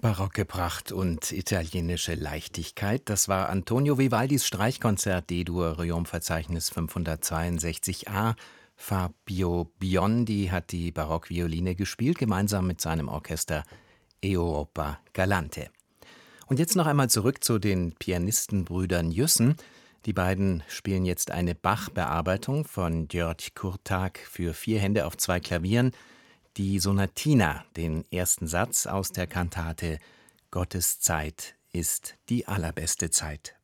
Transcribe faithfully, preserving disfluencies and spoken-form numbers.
Barocke Pracht und italienische Leichtigkeit, das war Antonio Vivaldis Streichkonzert D-Dur-Reom-Verzeichnis fünfhundertzweiundsechzig a. Fabio Biondi hat die Barockvioline gespielt, gemeinsam mit seinem Orchester Europa Galante. Und jetzt noch einmal zurück zu den Pianistenbrüdern Jüssen. Die beiden spielen jetzt eine Bach-Bearbeitung von György Kurtág für vier Hände auf zwei Klavieren, die Sonatina, den ersten Satz aus der Kantate Gottes Zeit ist die allerbeste Zeit.